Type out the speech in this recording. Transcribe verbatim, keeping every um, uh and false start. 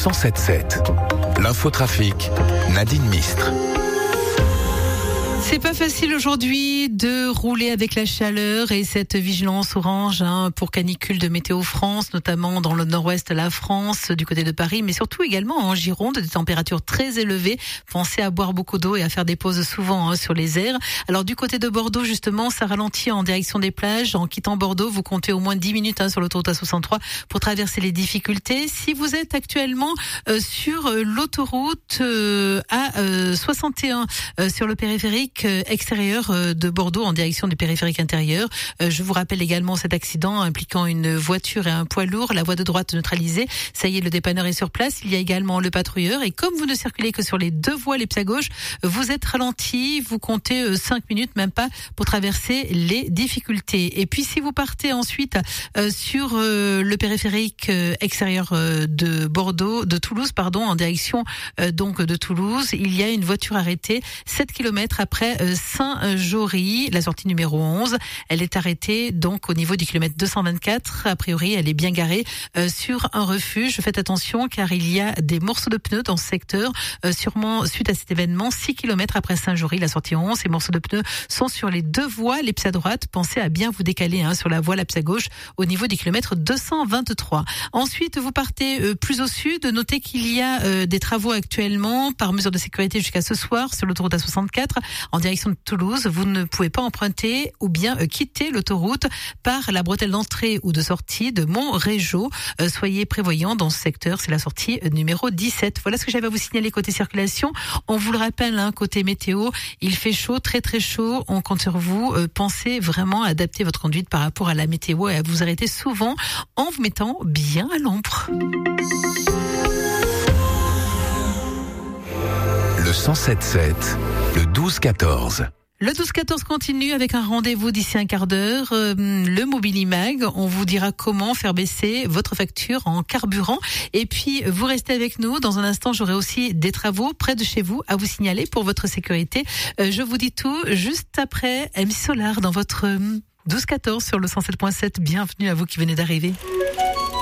cent sept sept. L'infotrafic, Nadine Mistre. C'est pas facile aujourd'hui de rouler avec la chaleur et cette vigilance orange hein, pour canicule de Météo France, notamment dans le nord-ouest de la France, du côté de Paris, mais surtout également en Gironde, des températures très élevées. Pensez à boire beaucoup d'eau et à faire des pauses souvent hein, sur les aires. Alors du côté de Bordeaux, justement, ça ralentit en direction des plages. En quittant Bordeaux, vous comptez au moins dix minutes hein, sur l'autoroute A soixante-trois pour traverser les difficultés. Si vous êtes actuellement euh, sur l'autoroute euh, A soixante et un euh, sur le périphérique, extérieur de Bordeaux en direction du périphérique intérieur. Je vous rappelle également cet accident impliquant une voiture et un poids lourd. La voie de droite neutralisée. Ça y est, le dépanneur est sur place. Il y a également le patrouilleur. Et comme vous ne circulez que sur les deux voies, les pieds à gauche, vous êtes ralenti. Vous comptez cinq minutes, même pas, pour traverser les difficultés. Et puis, si vous partez ensuite euh, sur euh, le périphérique euh, extérieur euh, de Bordeaux, de Toulouse, pardon, en direction euh, donc de Toulouse, il y a une voiture arrêtée sept kilomètres après Saint-Jory, la sortie numéro onze. Elle est arrêtée donc au niveau du kilomètre deux cent vingt-quatre. A priori, elle est bien garée euh, sur un refuge. Faites attention car il y a des morceaux de pneus dans ce secteur. Euh, sûrement suite à cet événement, six kilomètres après Saint-Jory, la sortie onze. Ces morceaux de pneus sont sur les deux voies, les pieds à droite. Pensez à bien vous décaler hein, sur la voie, la pieds à gauche, au niveau du kilomètre deux cent vingt-trois. Ensuite, vous partez euh, plus au sud. Notez qu'il y a euh, des travaux actuellement par mesure de sécurité jusqu'à ce soir sur l'autoroute A soixante-quatre. En direction de Toulouse, vous ne pouvez pas emprunter ou bien euh, quitter l'autoroute par la bretelle d'entrée ou de sortie de Montrégeau. Euh, soyez prévoyants dans ce secteur, c'est la sortie euh, numéro dix-sept. Voilà ce que j'avais à vous signaler côté circulation. On vous le rappelle, hein, côté météo, il fait chaud, très très chaud. On compte sur vous. Euh, pensez vraiment à adapter votre conduite par rapport à la météo et à vous arrêter souvent en vous mettant bien à l'ombre. Le cent sept sept, le douze quatorze. Le douze quatorze continue avec un rendez-vous d'ici un quart d'heure. Euh, le Mobilimag, on vous dira comment faire baisser votre facture en carburant. Et puis, vous restez avec nous. Dans un instant, j'aurai aussi des travaux près de chez vous à vous signaler pour votre sécurité. Euh, je vous dis tout juste après M. Solar dans votre douze quatorze sur le cent sept point sept. Bienvenue à vous qui venez d'arriver.